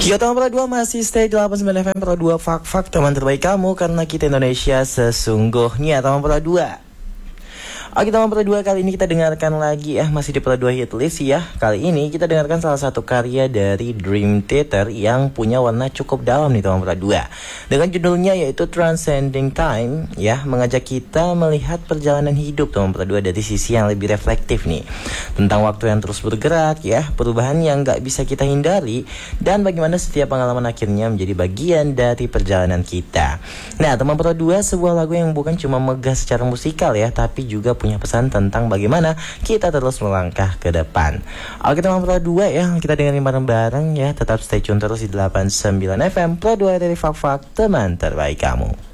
Kita teman Pro 2 masih stay di 89 FM Pro 2 Fak teman terbaik kamu karena kita Indonesia sesungguhnya teman Pro 2. Oke teman Pro 2, kali ini kita dengarkan lagi masih di Pro 2 Hit List ya. Kali ini kita dengarkan salah satu karya dari Dream Theater yang punya warna cukup dalam nih teman Pro 2. Dengan judulnya yaitu Transcending Time ya, mengajak kita melihat perjalanan hidup teman Pro 2 dari sisi yang lebih reflektif nih. Tentang waktu yang terus bergerak ya, perubahan yang gak bisa kita hindari, dan bagaimana setiap pengalaman akhirnya menjadi bagian dari perjalanan kita. Nah teman Pro 2, sebuah lagu yang bukan cuma megah secara musikal ya, tapi juga punya pesan tentang bagaimana kita terus melangkah ke depan. Oke teman Pro 2 ya, kita dengerin bareng-bareng ya. Tetap stay tune terus di 89 FM Pro 2 dari Fak teman terbaik kamu.